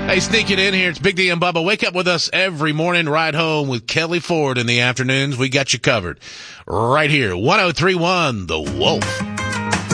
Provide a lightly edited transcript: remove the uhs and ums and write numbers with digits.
Hey, sneaking in here, it's Big D and Bubba. Wake up with us every morning, ride home with Kelly Ford in the afternoons. We got you covered right here. 103.1 The Wolf.